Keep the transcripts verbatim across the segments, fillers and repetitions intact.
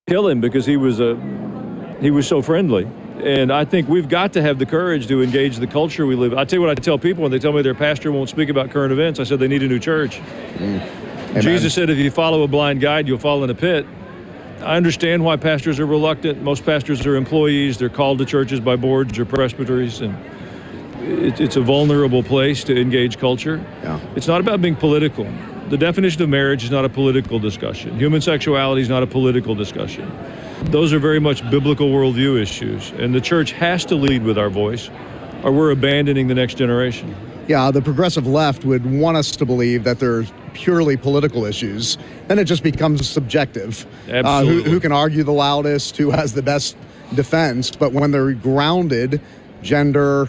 kill him because he was a he was so friendly. And I think we've got to have the courage to engage the culture we live in. I tell you what I tell people when they tell me their pastor won't speak about current events. I said they need a new church. Mm. Jesus said if you follow a blind guide, you'll fall in a pit. I understand why pastors are reluctant. Most pastors are employees. They're called to churches by boards or presbyteries, and it, it's a vulnerable place to engage culture. Yeah. It's not about being political. The definition of marriage is not a political discussion. Human sexuality is not a political discussion. Those are very much biblical worldview issues, and the church has to lead with our voice, or we're abandoning the next generation. Yeah, the progressive left would want us to believe that they're purely political issues. Then it just becomes subjective. Absolutely. Uh, who, who can argue the loudest, who has the best defense. But when they're grounded, gender,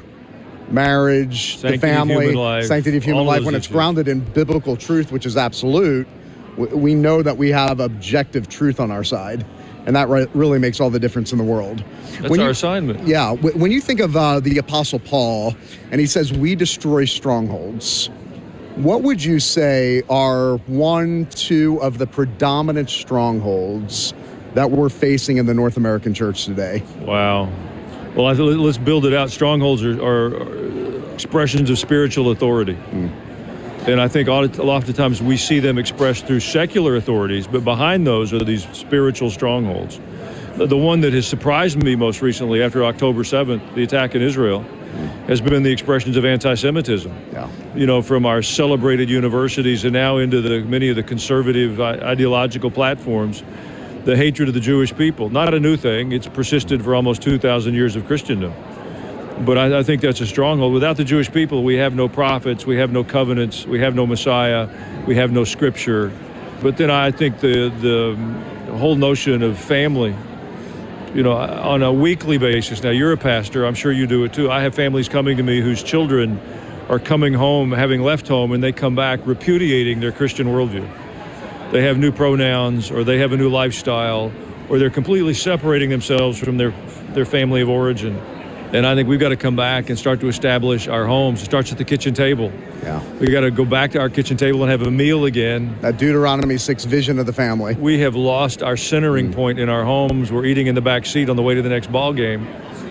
marriage, sanctity the family, of life, sanctity of human life, when it's issues. grounded in biblical truth, which is absolute, we know that we have objective truth on our side. And that re- really makes all the difference in the world. That's when our you, assignment. Yeah. W- when you think of uh, the Apostle Paul, and he says, we destroy strongholds, what would you say are one, two of the predominant strongholds that we're facing in the North American church today? Wow. Well, I th- let's build it out. Strongholds are, are, are expressions of spiritual authority. Mm. And I think oftentimes we see them expressed through secular authorities, but behind those are these spiritual strongholds. The one that has surprised me most recently after October seventh, the attack in Israel, has been the expressions of anti-Semitism. Yeah. You know, from our celebrated universities and now into the many of the conservative ideological platforms, the hatred of the Jewish people. Not a new thing. It's persisted for almost two thousand years of Christendom. But I, I think that's a stronghold. Without the Jewish people, we have no prophets, we have no covenants, we have no Messiah, we have no scripture. But then I think the the whole notion of family, you know, on a weekly basis. Now, you're a pastor, I'm sure you do it too. I have families coming to me whose children are coming home, having left home, and they come back repudiating their Christian worldview. They have new pronouns, or they have a new lifestyle, or they're completely separating themselves from their their family of origin. And I think we've got to come back and start to establish our homes. It starts at the kitchen table. Yeah. We've got to go back to our kitchen table and have a meal again. That Deuteronomy six vision of the family. We have lost our centering mm. point in our homes. We're eating in the back seat on the way to the next ball game.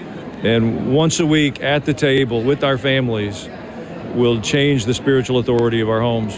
And once a week at the table with our families will change the spiritual authority of our homes.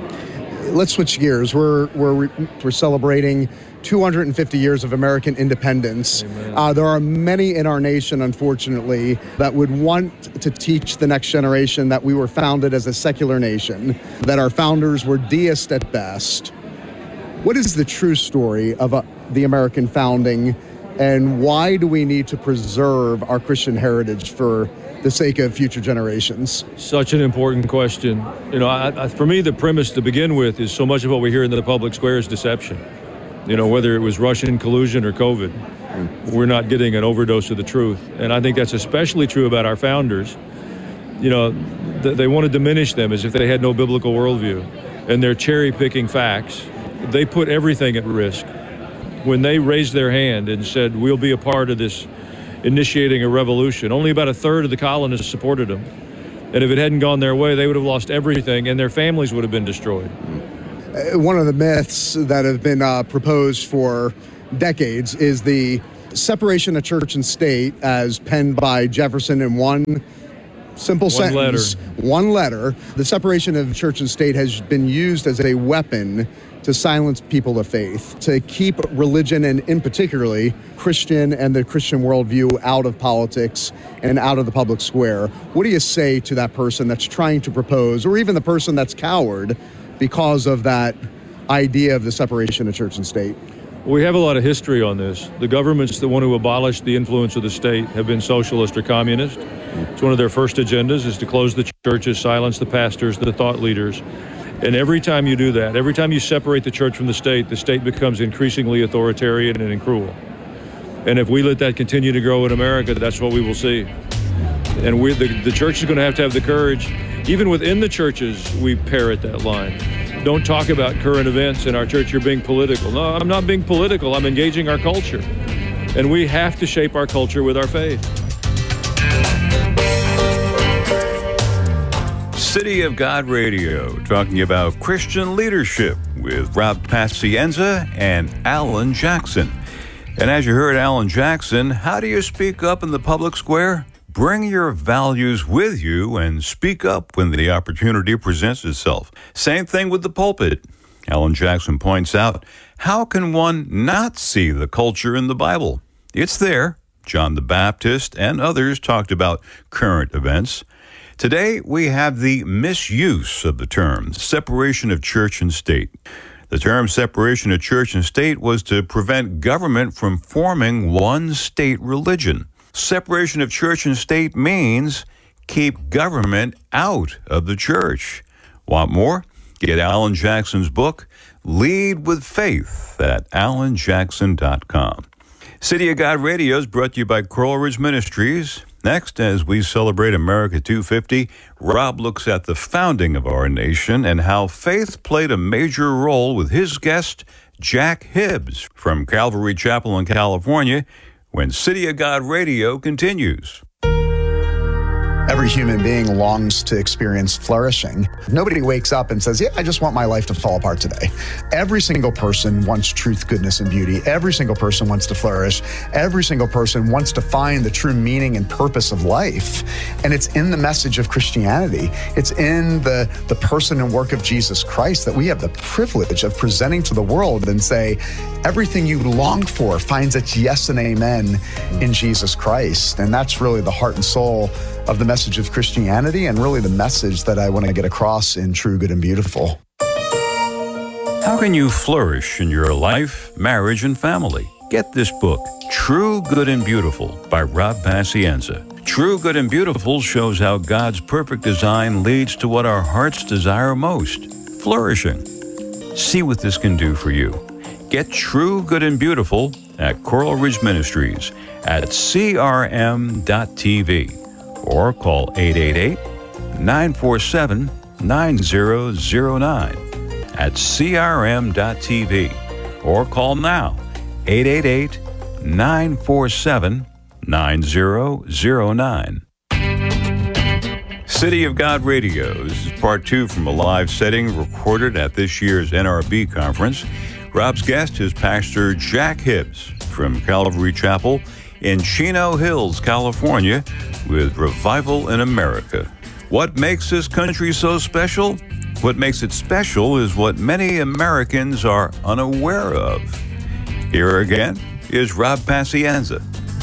Let's switch gears. We're we're we're celebrating two hundred fifty years of American independence. Uh, there are many in our nation, unfortunately, that would want to teach the next generation that we were founded as a secular nation, that our founders were deist at best. What is the true story of uh, the American founding, and why do we need to preserve our Christian heritage for the sake of future generations? Such an important question. You know, I, I, for me, the premise to begin with is so much of what we hear in the public square is deception. You know, whether it was Russian collusion or COVID, mm. we're not getting an overdose of the truth. And I think that's especially true about our founders. You know, th- they want to diminish them as if they had no biblical worldview. And they're cherry-picking facts. They put everything at risk. When they raised their hand and said, we'll be a part of this initiating a revolution, only about a third of the colonists supported them. And if it hadn't gone their way, they would have lost everything, and their families would have been destroyed. One of the myths that have been uh, proposed for decades is the separation of church and state as penned by Jefferson in one simple one sentence. Letter. One letter. The separation of church and state has been used as a weapon to silence people of faith, to keep religion, and in particularly Christian and the Christian worldview, out of politics and out of the public square. What do you say to that person that's trying to propose, or even the person that's coward because of that idea of the separation of church and state? We have a lot of history on this. The governments that want to abolish the influence of the state have been socialist or communist. It's one of their first agendas is to close the churches, silence the pastors, the thought leaders. And every time you do that, every time you separate the church from the state, the state becomes increasingly authoritarian and cruel. And if we let that continue to grow in America, that's what we will see. And we, the, the church is going to have to have the courage. Even within the churches, we parrot that line. Don't talk about current events in our church, you're being political. No, I'm not being political, I'm engaging our culture. And we have to shape our culture with our faith. City of God Radio, talking about Christian leadership with Rob Pacienza and Alan Jackson. And as you heard Alan Jackson, how do you speak up in the public square? Bring your values with you and speak up when the opportunity presents itself. Same thing with the pulpit. Alan Jackson points out, how can one not see the culture in the Bible? It's there. John the Baptist and others talked about current events. Today, we have the misuse of the term separation of church and state. The term separation of church and state was to prevent government from forming one state religion. Separation of church and state means keep government out of the church. Want more? Get Alan Jackson's book, Lead with Faith, at alan jackson dot com. City of God Radio is brought to you by Coral Ridge Ministries. Next, as we celebrate America two fifty, Rob looks at the founding of our nation and how faith played a major role with his guest, Jack Hibbs, from Calvary Chapel in California, when City of God Radio continues. Every human being longs to experience flourishing. Nobody wakes up and says, yeah, I just want my life to fall apart today. Every single person wants truth, goodness, and beauty. Every single person wants to flourish. Every single person wants to find the true meaning and purpose of life. And it's in the message of Christianity. It's in the, the person and work of Jesus Christ that we have the privilege of presenting to the world and say, everything you long for finds its yes and amen in Jesus Christ. And that's really the heart and soul of the message of Christianity, and really the message that I want to get across in True, Good, and Beautiful. How can you flourish in your life, marriage, and family? Get this book, True, Good, and Beautiful, by Rob Pacienza. True, Good, and Beautiful shows how God's perfect design leads to what our hearts desire most, flourishing. See what this can do for you. Get True, Good, and Beautiful at Coral Ridge Ministries at c r m dot t v. or call eight eight eight, nine four seven, nine zero zero nine at c r m dot t v, or call now, eight eight eight, nine four seven, nine zero zero nine. City of God Radio. This is part two from a live setting recorded at this year's N R B conference. Rob's guest is Pastor Jack Hibbs from Calvary Chapel in Chino Hills, California, with Revival in America. What makes this country so special? What makes it special is what many Americans are unaware of. Here again is Rob Pacienza.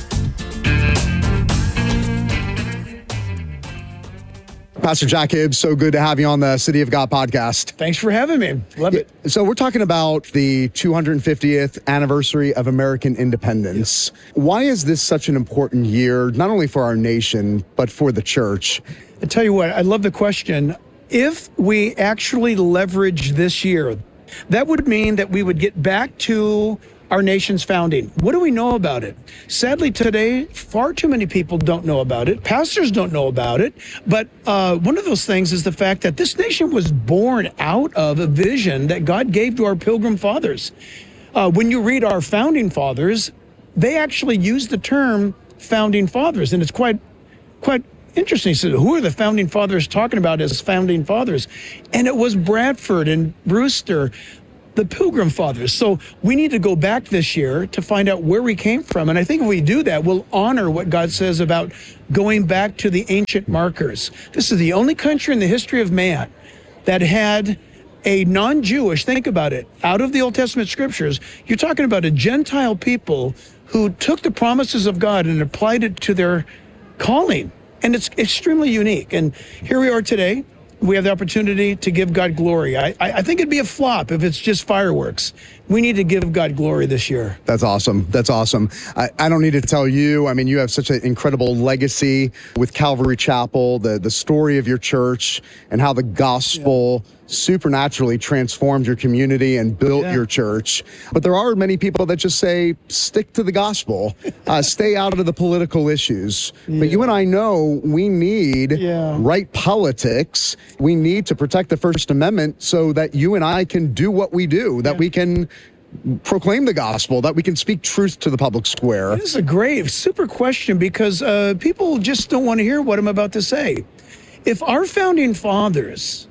Pastor Jack Hibbs, so good to have you on the City of God podcast. Thanks for having me. Love it. So we're talking about the two hundred fiftieth anniversary of American independence. Why is this such an important year, not only for our nation, but for the church? I tell you what, I love the question. If we actually leverage this year, that would mean that we would get back to our nation's founding. What do we know about it? Sadly, today, far too many people don't know about it. Pastors don't know about it. But uh, one of those things is the fact that this nation was born out of a vision that God gave to our Pilgrim Fathers. Uh, when you read our Founding Fathers, they actually use the term Founding Fathers, and it's quite, quite interesting. So who are the Founding Fathers talking about as Founding Fathers? And it was Bradford and Brewster, the Pilgrim Fathers. So we need to go back this year to find out where we came from. And I think if we do that, we'll honor what God says about going back to the ancient markers. This is the only country in the history of man that had a non-Jewish, think about it, out of the Old Testament scriptures, you're talking about a Gentile people who took the promises of God and applied it to their calling. And it's extremely unique. And here we are today. We have the opportunity to give God glory. I, I think it'd be a flop if it's just fireworks. We need to give God glory this year. That's awesome. That's awesome. I, I don't need to tell you. I mean, you have such an incredible legacy with Calvary Chapel, the, the story of your church and how the gospel yeah. supernaturally transformed your community and built yeah. your church. But there are many people that just say, stick to the gospel, uh, stay out of the political issues. Yeah. But you and I know we need yeah. right politics. We need to protect the First Amendment so that you and I can do what we do, that yeah. we can proclaim the gospel, that we can speak truth to the public square. This is a great, super question because uh, people just don't want to hear what I'm about to say. If our founding fathers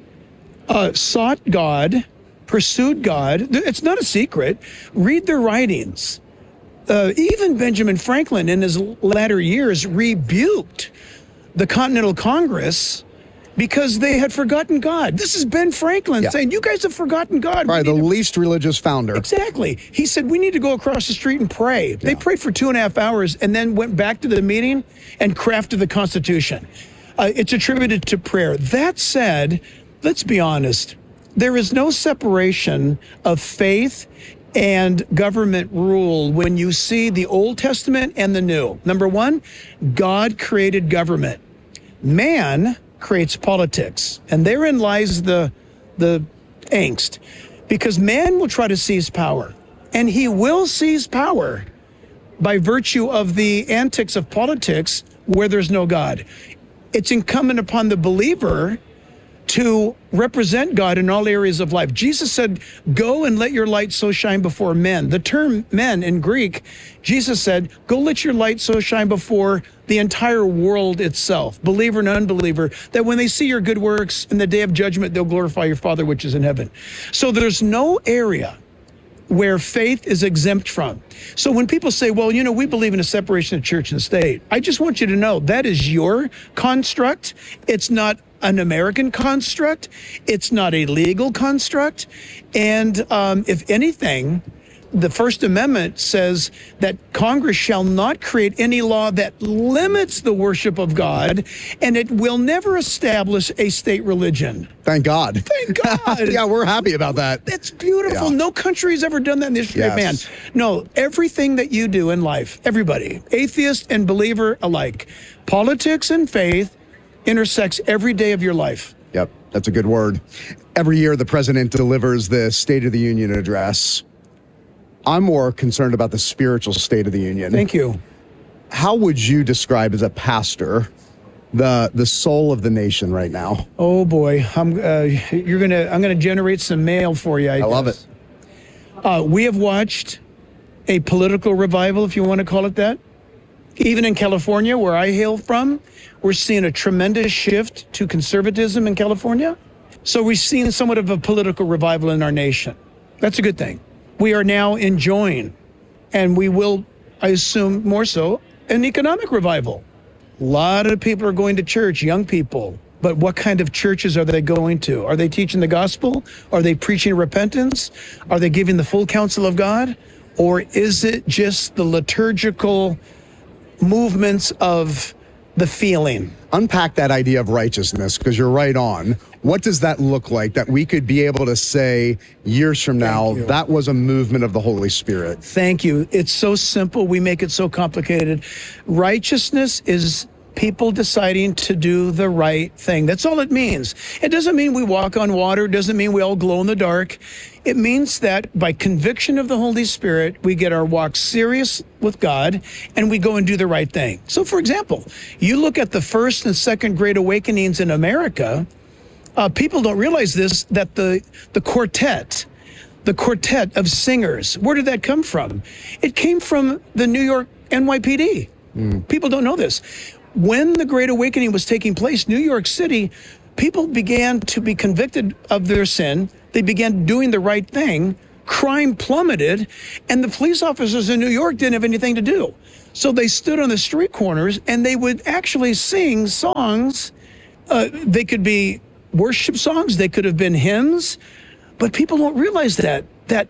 uh, sought God, pursued God, it's not a secret. Read their writings. uh, even Benjamin Franklin in his latter years rebuked the Continental Congress because they had forgotten God. This is Ben Franklin Yeah. saying, you guys have forgotten God. Probably We the need to-" least religious founder. Exactly. He said, we need to go across the street and pray. They prayed for two and a half hours and then went back to the meeting and crafted the Constitution. Uh, it's attributed to prayer. That said, let's be honest. There is no separation of faith and government rule when you see the Old Testament and the New. Number one, God created government. Man creates politics, and therein lies the the angst, because man will try to seize power, and he will seize power by virtue of the antics of politics where there's no God. It's incumbent upon the believer to represent God in all areas of life. Jesus said, go and let your light so shine before men. The term men in Greek, Jesus said, go let your light so shine before the entire world itself, believer and unbeliever, that when they see your good works in the day of judgment, they'll glorify your Father which is in heaven. So there's no area where faith is exempt from. So when people say, well, you know, we believe in a separation of church and state, I just want you to know that is your construct. It's not an American construct. It's not a legal construct. And um, if anything, the First Amendment says that Congress shall not create any law that limits the worship of God, and it will never establish a state religion. Thank God. Thank God. Yeah, we're happy about that. That's beautiful. Yeah. No country's ever done that in the history of man. Yes. No, everything that you do in life, everybody, atheist and believer alike, politics and faith intersects every day of your life. Yep, that's a good word. Every year, the president delivers the State of the Union address. I'm more concerned about the spiritual state of the union. Thank you. How would you describe as a pastor the the soul of the nation right now? Oh boy, I'm uh, you're gonna I'm gonna generate some mail for you. I, I love guess. it. Uh, we have watched a political revival, if you want to call it that. Even in California, where I hail from, we're seeing a tremendous shift to conservatism in California. So we've seen somewhat of a political revival in our nation. That's a good thing. We are now enjoying, and we will, I assume more so, an economic revival. A lot of people are going to church, young people. But what kind of churches are they going to? Are they teaching the gospel? Are they preaching repentance? Are they giving the full counsel of God? Or is it just the liturgical movements of the feeling? Unpack that idea of righteousness, because you're right on. What does that look like that we could be able to say years from now, you. that was a movement of the Holy Spirit? Thank you. It's so simple. We make it so complicated. Righteousness is people deciding to do the right thing. That's all it means. It doesn't mean we walk on water. It doesn't mean we all glow in the dark. It means that by conviction of the Holy Spirit, we get our walk serious with God and we go and do the right thing. So, for example, you look at the first and second Great Awakenings in America, uh, people don't realize this, that the, the quartet, the quartet of singers, where did that come from? It came from the New York N Y P D. Mm. People don't know this. When the Great Awakening was taking place, New York City, people began to be convicted of their sin. They began doing the right thing. Crime plummeted, and the police officers in New York didn't have anything to do. So they stood on the street corners, and they would actually sing songs. Uh, they could be worship songs. They could have been hymns. But people don't realize that, that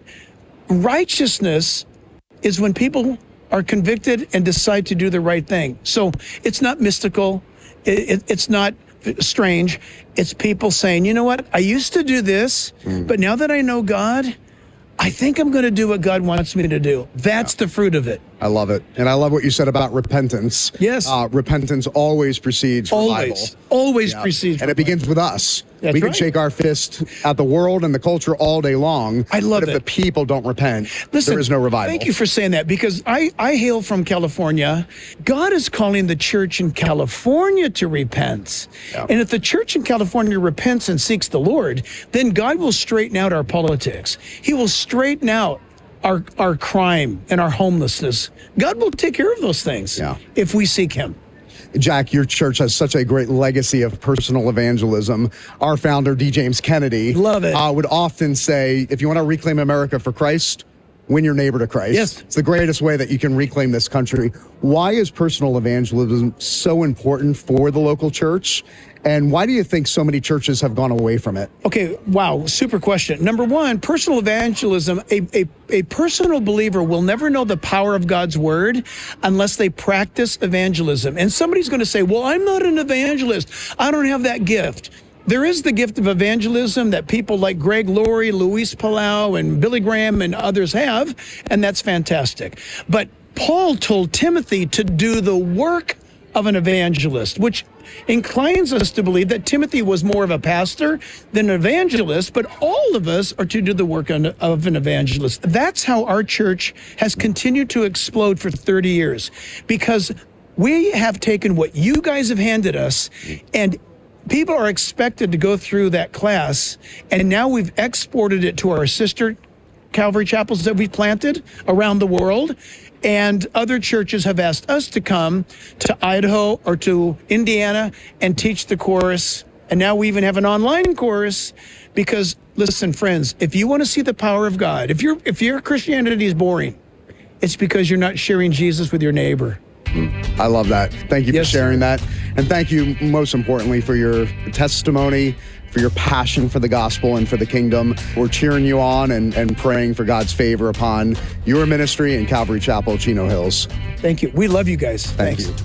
righteousness is when people are convicted and decide to do the right thing. So it's not mystical. It, it, it's not strange. It's people saying, you know what? I used to do this, mm. but now that I know God, I think I'm going to do what God wants me to do. That's yeah. the fruit of it. I love it. And I love what you said about repentance. Yes. Uh, repentance always precedes always, revival. Always yeah. precedes And revival. it begins with us. That's we can right. shake our fist at the world and the culture all day long. I love but if it. the people don't repent, Listen, there is no revival. Thank you for saying that, because I, I hail from California. God is calling the church in California to repent. Yeah. And if the church in California repents and seeks the Lord, then God will straighten out our politics. He will straighten out our our crime and our homelessness. God will take care of those things yeah. if we seek him. Jack, your church has such a great legacy of personal evangelism. Our founder, D. James Kennedy, Love it. Uh, would often say, if you want to reclaim America for Christ, win your neighbor to Christ. Yes. It's the greatest way that you can reclaim this country. Why is personal evangelism so important for the local church? And why do you think so many churches have gone away from it? Okay, wow, super question. Number one, personal evangelism, a, a, a personal believer will never know the power of God's word unless they practice evangelism. And somebody's going to say, well, I'm not an evangelist. I don't have that gift. There is the gift of evangelism that people like Greg Laurie, Luis Palau, and Billy Graham and others have, and that's fantastic. But Paul told Timothy to do the work of an evangelist, which inclines us to believe that Timothy was more of a pastor than an evangelist, but all of us are to do the work of an evangelist. That's how our church has continued to explode for thirty years, because we have taken what you guys have handed us, and people are expected to go through that class, and now we've exported it to our sister Calvary chapels that we've planted around the world. And other churches have asked us to come to Idaho or to Indiana and teach the chorus. And now we even have an online chorus because, listen, friends, if you want to see the power of God, if your if your Christianity is boring, it's because you're not sharing Jesus with your neighbor. I love that. Thank you Yes, for sharing that. And thank you, most importantly, for your testimony, for your passion for the gospel and for the kingdom. We're cheering you on and, and praying for God's favor upon your ministry and Calvary Chapel, Chino Hills. Thank you. We love you guys. Thank Thanks.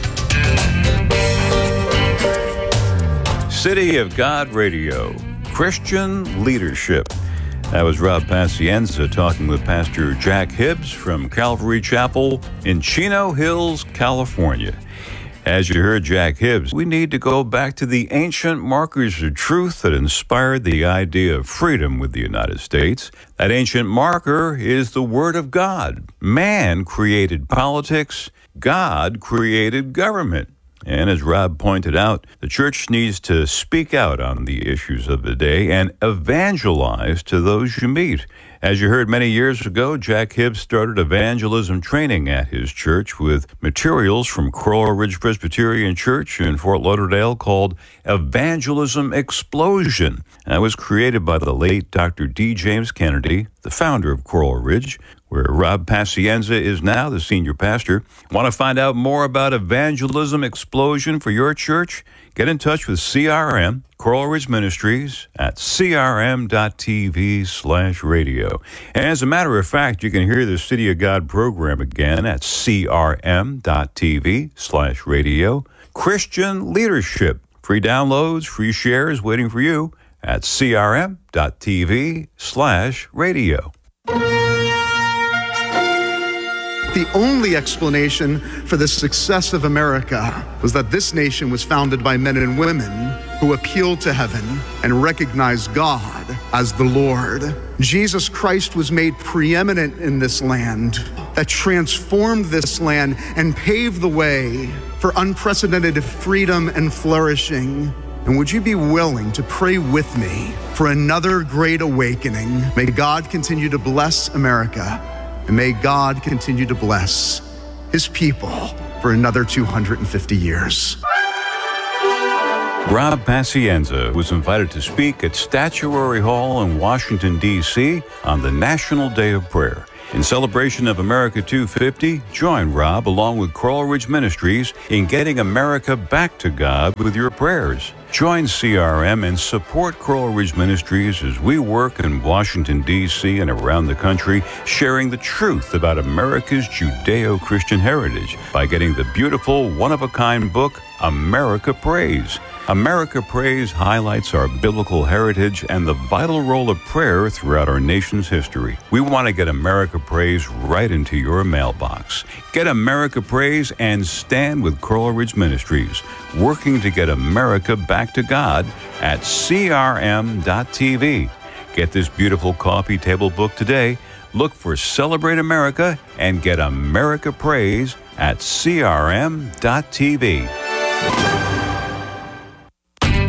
you. City of God Radio, Christian Leadership. That was Rob Pacienza talking with Pastor Jack Hibbs from Calvary Chapel in Chino Hills, California. As you heard Jack Hibbs, we need to go back to the ancient markers of truth that inspired the idea of freedom with the United States. That ancient marker is the Word of God. Man created politics. God created government. And as Rob pointed out, the church needs to speak out on the issues of the day and evangelize to those you meet. As you heard many years ago, Jack Hibbs started evangelism training at his church with materials from Coral Ridge Presbyterian Church in Fort Lauderdale called Evangelism Explosion. That was created by the late Doctor D. James Kennedy, the founder of Coral Ridge, where Rob Pacienza is now the senior pastor. Want to find out more about Evangelism Explosion for your church? Get in touch with C R M, Coral Ridge Ministries, at crm.tv slash radio. And as a matter of fact, you can hear the City of God program again at crm.tv slash radio. Christian Leadership. Free downloads, free shares waiting for you at crm.tv slash radio. The only explanation for the success of America was that this nation was founded by men and women who appealed to heaven and recognized God as the Lord. Jesus Christ was made preeminent in this land, that transformed this land and paved the way for unprecedented freedom and flourishing. And would you be willing to pray with me for another great awakening? May God continue to bless America. And may God continue to bless his people for another two hundred fifty years. Rob Pacienza was invited to speak at Statuary Hall in Washington, D C on the National Day of Prayer. In celebration of America two fifty, join Rob along with Coral Ridge Ministries in getting America back to God with your prayers. Join C R M and support Coral Ridge Ministries as we work in Washington, D C and around the country, sharing the truth about America's Judeo-Christian heritage by getting the beautiful, one-of-a-kind book, America Prays. America Prays highlights our biblical heritage and the vital role of prayer throughout our nation's history. We want to get America Prays right into your mailbox. Get America Prays and stand with Coral Ridge Ministries, working to get America back to God at c r m dot t v. Get this beautiful coffee table book today. Look for Celebrate America and get America Prays at c r m dot t v.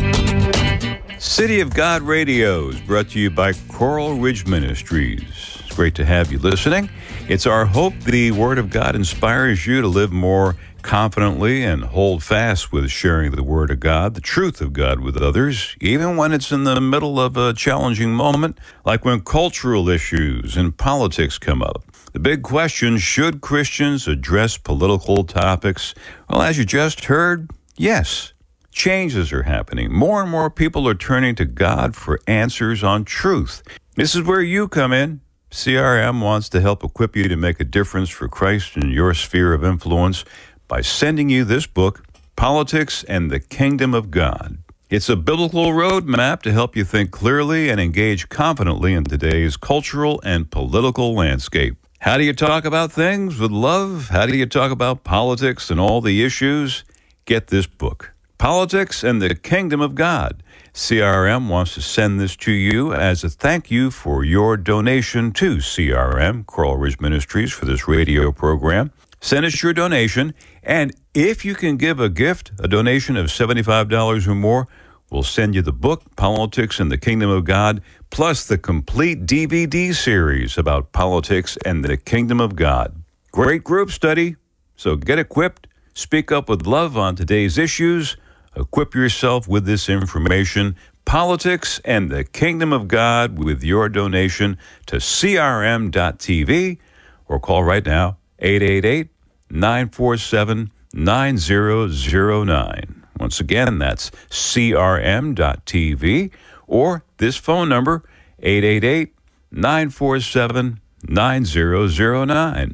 City of God Radio is brought to you by Coral Ridge Ministries. great to have you listening. It's our hope the Word of God inspires you to live more confidently and hold fast with sharing the Word of God, the truth of God with others, even when it's in the middle of a challenging moment, like when cultural issues and politics come up. The big question, should Christians address political topics? Well, as you just heard, yes. Changes are happening. More and more people are turning to God for answers on truth. This is where you come in. C R M wants to help equip you to make a difference for Christ in your sphere of influence by sending you this book, Politics and the Kingdom of God. It's a biblical roadmap to help you think clearly and engage confidently in today's cultural and political landscape. How do you talk about things with love? How do you talk about politics and all the issues? Get this book, Politics and the Kingdom of God. C R M wants to send this to you as a thank you for your donation to C R M, Coral Ridge Ministries, for this radio program. Send us your donation, and if you can give a gift, a donation of seventy-five dollars or more, we'll send you the book, Politics and the Kingdom of God, plus the complete D V D series about politics and the Kingdom of God. Great group study, so get equipped, speak up with love on today's issues, equip yourself with this information, Politics and the Kingdom of God, with your donation to C R M dot T V, or call right now, eight eight eight, nine four seven, nine zero zero nine. Once again, that's C R M dot T V, or this phone number, eight eight eight, nine four seven, nine zero zero nine.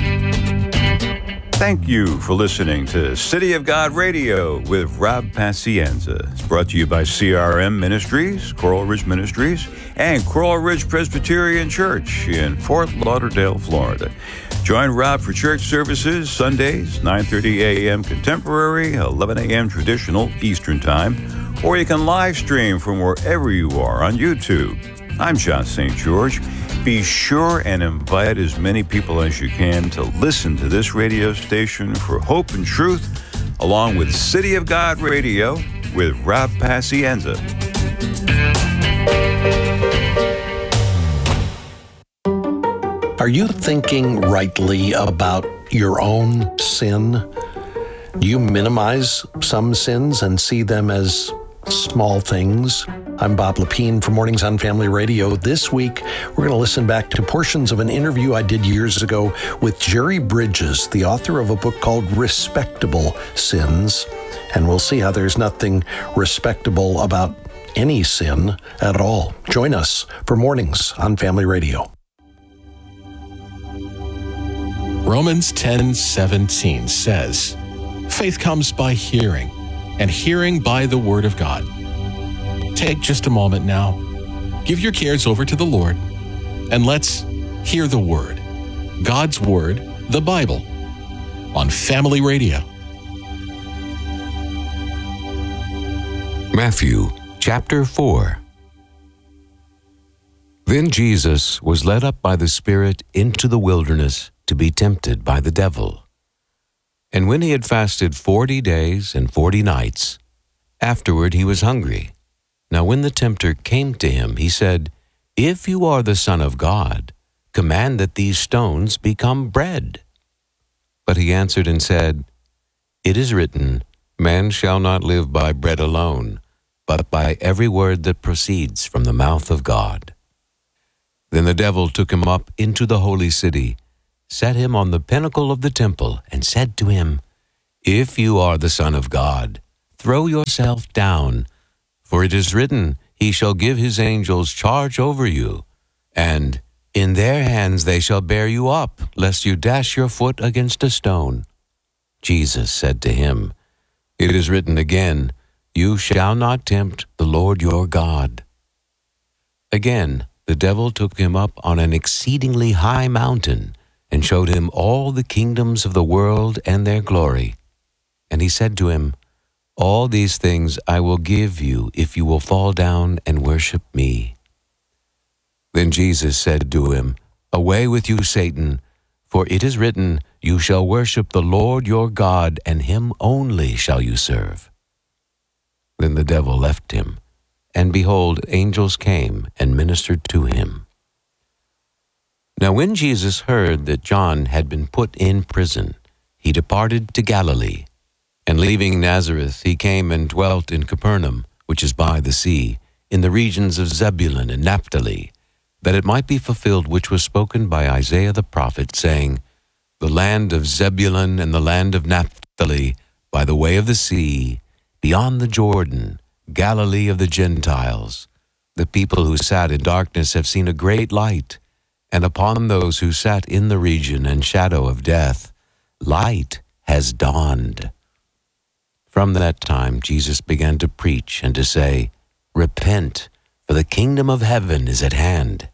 Thank you for listening to City of God Radio with Rob Pacienza. It's brought to you by C R M Ministries, Coral Ridge Ministries, and Coral Ridge Presbyterian Church in Fort Lauderdale, Florida. Join Rob for church services Sundays, nine thirty a.m. Contemporary, eleven a.m. Traditional Eastern Time, or you can live stream from wherever you are on YouTube. I'm John Saint George. Be sure and invite as many people as you can to listen to this radio station for hope and truth, along with City of God Radio with Rob Pacienza. Are you thinking rightly about your own sin? Do you minimize some sins and see them as small things? I'm Bob Lepine for Mornings on Family Radio. This week, we're going to listen back to portions of an interview I did years ago with Jerry Bridges, the author of a book called Respectable Sins. And we'll see how there's nothing respectable about any sin at all. Join us for Mornings on Family Radio. Romans ten seventeen says, faith comes by hearing, and hearing by the word of God. Take just a moment now, give your cares over to the Lord, and let's hear the Word, God's Word, the Bible, on Family Radio. Matthew chapter four. Then Jesus was led up by the Spirit into the wilderness to be tempted by the devil. And when he had fasted forty days and forty nights, afterward he was hungry. Now when the tempter came to him, he said, If you are the Son of God, command that these stones become bread. But he answered and said, It is written, Man shall not live by bread alone, but by every word that proceeds from the mouth of God. Then the devil took him up into the holy city, set him on the pinnacle of the temple, and said to him, If you are the Son of God, throw yourself down, for it is written, He shall give His angels charge over you, and in their hands they shall bear you up, lest you dash your foot against a stone. Jesus said to him, It is written again, You shall not tempt the Lord your God. Again, the devil took him up on an exceedingly high mountain, and showed him all the kingdoms of the world and their glory. And he said to him, All these things I will give you if you will fall down and worship me. Then Jesus said to him, Away with you, Satan, for it is written, You shall worship the Lord your God, and him only shall you serve. Then the devil left him, and behold, angels came and ministered to him. Now when Jesus heard that John had been put in prison, he departed to Galilee. And leaving Nazareth, he came and dwelt in Capernaum, which is by the sea, in the regions of Zebulun and Naphtali, that it might be fulfilled which was spoken by Isaiah the prophet, saying, The land of Zebulun and the land of Naphtali, by the way of the sea, beyond the Jordan, Galilee of the Gentiles. The people who sat in darkness have seen a great light, and upon those who sat in the region and shadow of death, light has dawned. From that time Jesus began to preach and to say, Repent, for the kingdom of heaven is at hand.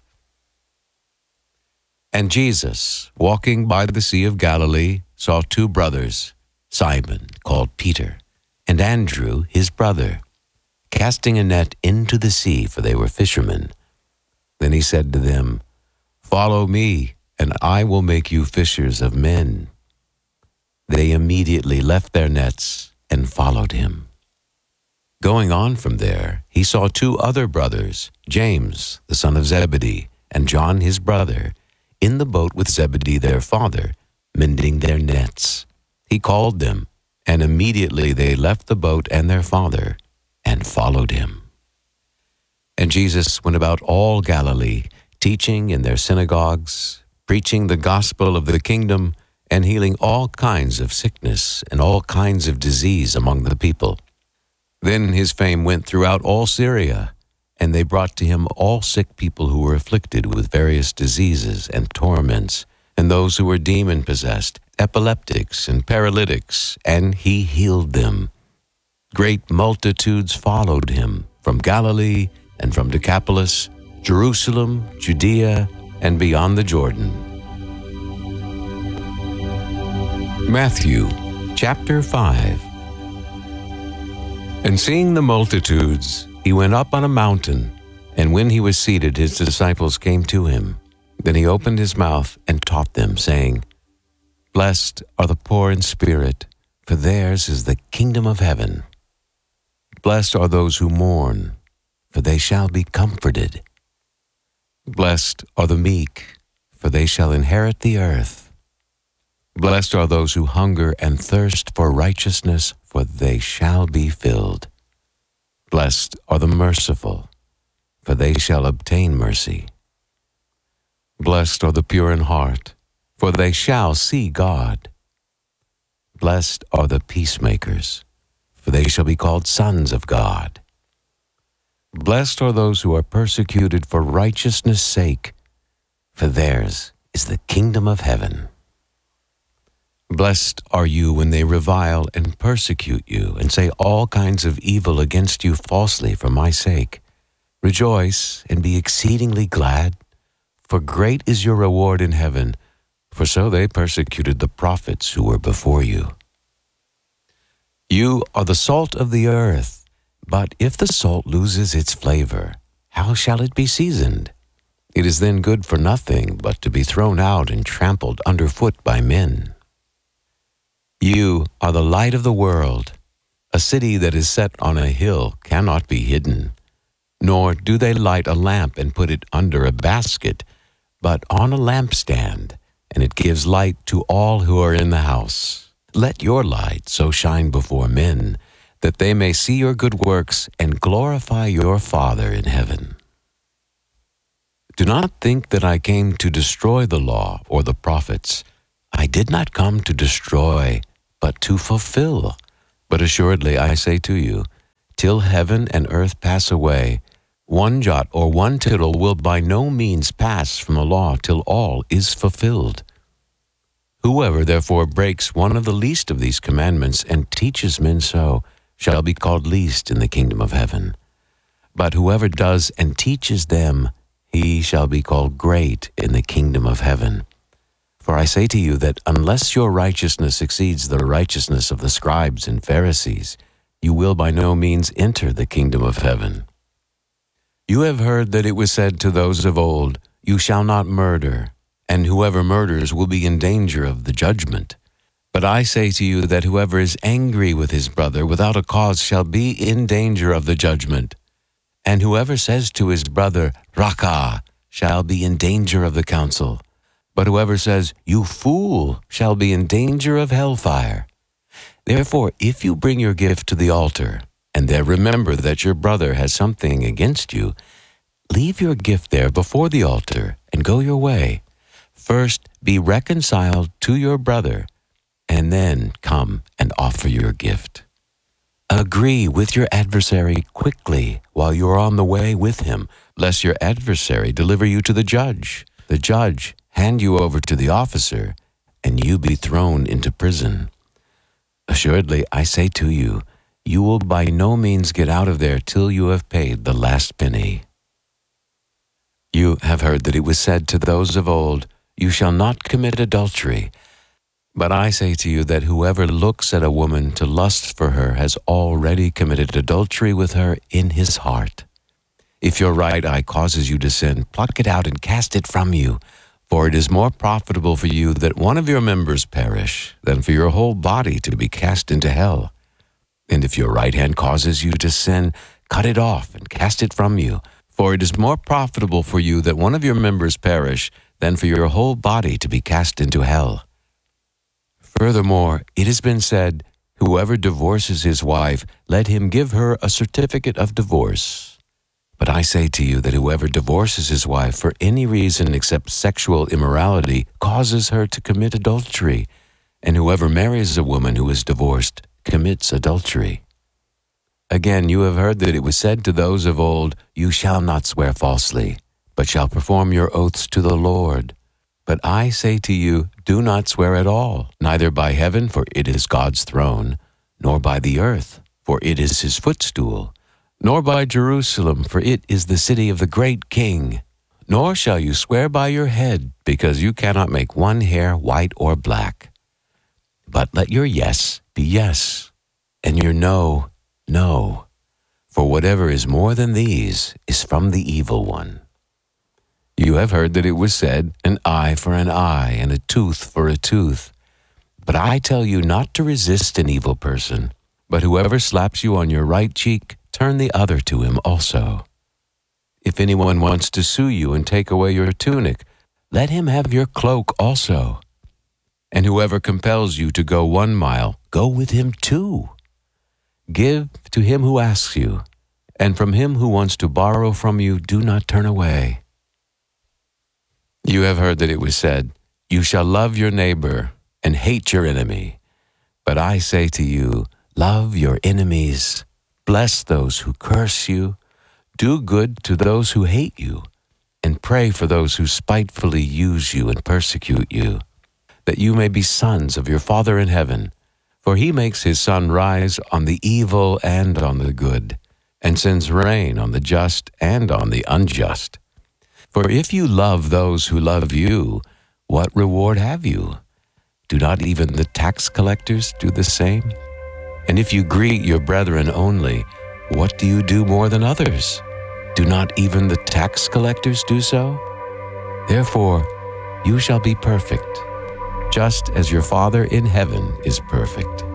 And Jesus, walking by the Sea of Galilee, saw two brothers, Simon, called Peter, and Andrew, his brother, casting a net into the sea, for they were fishermen. Then he said to them, Follow me, and I will make you fishers of men. They immediately left their nets and followed him. Going on from there, he saw two other brothers, James, the son of Zebedee, and John his brother, in the boat with Zebedee their father, mending their nets. He called them, and immediately they left the boat and their father, and followed him. And Jesus went about all Galilee, teaching in their synagogues, preaching the gospel of the kingdom, and healing all kinds of sickness and all kinds of disease among the people. Then his fame went throughout all Syria, and they brought to him all sick people who were afflicted with various diseases and torments, and those who were demon-possessed, epileptics and paralytics, and he healed them. Great multitudes followed him from Galilee and from Decapolis, Jerusalem, Judea, and beyond the Jordan. Matthew chapter five. And seeing the multitudes, he went up on a mountain, and when he was seated, his disciples came to him. Then he opened his mouth and taught them, saying, Blessed are the poor in spirit, for theirs is the kingdom of heaven. Blessed are those who mourn, for they shall be comforted. Blessed are the meek, for they shall inherit the earth. Blessed are those who hunger and thirst for righteousness, for they shall be filled. Blessed are the merciful, for they shall obtain mercy. Blessed are the pure in heart, for they shall see God. Blessed are the peacemakers, for they shall be called sons of God. Blessed are those who are persecuted for righteousness' sake, for theirs is the kingdom of heaven. Blessed are you when they revile and persecute you, and say all kinds of evil against you falsely for my sake. Rejoice and be exceedingly glad, for great is your reward in heaven, for so they persecuted the prophets who were before you. You are the salt of the earth, but if the salt loses its flavor, how shall it be seasoned? It is then good for nothing but to be thrown out and trampled underfoot by men. You are the light of the world. A city that is set on a hill cannot be hidden. Nor do they light a lamp and put it under a basket, but on a lampstand, and it gives light to all who are in the house. Let your light so shine before men, that they may see your good works and glorify your Father in heaven. Do not think that I came to destroy the law or the prophets. I did not come to destroy, but to fulfill. But assuredly I say to you, till heaven and earth pass away, one jot or one tittle will by no means pass from the law till all is fulfilled. Whoever therefore breaks one of the least of these commandments and teaches men so shall be called least in the kingdom of heaven. But whoever does and teaches them, he shall be called great in the kingdom of heaven. For I say to you that unless your righteousness exceeds the righteousness of the scribes and Pharisees, you will by no means enter the kingdom of heaven. You have heard that it was said to those of old, You shall not murder, and whoever murders will be in danger of the judgment. But I say to you that whoever is angry with his brother without a cause shall be in danger of the judgment. And whoever says to his brother, Raka, shall be in danger of the council. But whoever says, "You fool," shall be in danger of hellfire. Therefore, if you bring your gift to the altar, and there remember that your brother has something against you, leave your gift there before the altar and go your way. First, be reconciled to your brother, and then come and offer your gift. Agree with your adversary quickly while you are on the way with him, lest your adversary deliver you to the judge, the judge hand you over to the officer, and you be thrown into prison. Assuredly, I say to you, you will by no means get out of there till you have paid the last penny. You have heard that it was said to those of old, "You shall not commit adultery." But I say to you that whoever looks at a woman to lust for her has already committed adultery with her in his heart. If your right eye causes you to sin, pluck it out and cast it from you. For it is more profitable for you that one of your members perish than for your whole body to be cast into hell. And if your right hand causes you to sin, cut it off and cast it from you. For it is more profitable for you that one of your members perish than for your whole body to be cast into hell. Furthermore, it has been said, "Whoever divorces his wife, let him give her a certificate of divorce." But I say to you that whoever divorces his wife for any reason except sexual immorality causes her to commit adultery, and whoever marries a woman who is divorced commits adultery. Again, you have heard that it was said to those of old, "You shall not swear falsely, but shall perform your oaths to the Lord." But I say to you, do not swear at all, neither by heaven, for it is God's throne, nor by the earth, for it is his footstool, nor by Jerusalem, for it is the city of the great King. Nor shall you swear by your head, because you cannot make one hair white or black. But let your yes be yes, and your no, no. For whatever is more than these is from the evil one. You have heard that it was said, "An eye for an eye, and a tooth for a tooth." But I tell you not to resist an evil person, but whoever slaps you on your right cheek, turn the other to him also. If anyone wants to sue you and take away your tunic, let him have your cloak also. And whoever compels you to go one mile, go with him two. Give to him who asks you, and from him who wants to borrow from you, do not turn away. You have heard that it was said, "You shall love your neighbor and hate your enemy." But I say to you, love your enemies, bless those who curse you, do good to those who hate you, and pray for those who spitefully use you and persecute you, that you may be sons of your Father in heaven. For he makes his sun rise on the evil and on the good, and sends rain on the just and on the unjust. For if you love those who love you, what reward have you? Do not even the tax collectors do the same? And if you greet your brethren only, what do you do more than others? Do not even the tax collectors do so? Therefore, you shall be perfect, just as your Father in heaven is perfect.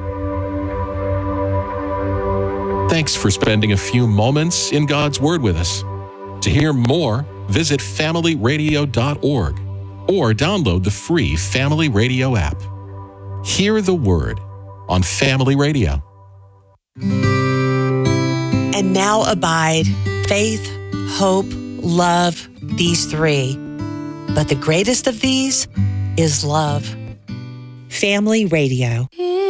Thanks for spending a few moments in God's Word with us. To hear more, visit family radio dot org or download the free Family Radio app. Hear the Word on Family Radio. And now abide faith, hope, love, these three. But the greatest of these is love. Family Radio.